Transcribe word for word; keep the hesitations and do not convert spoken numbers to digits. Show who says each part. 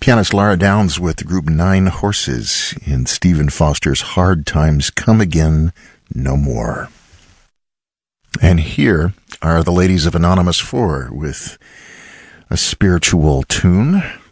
Speaker 1: Pianist Lara Downs with the group Nine Horses in Stephen Foster's Hard Times Come Again No More. And here are the ladies of Anonymous Four with a spiritual tune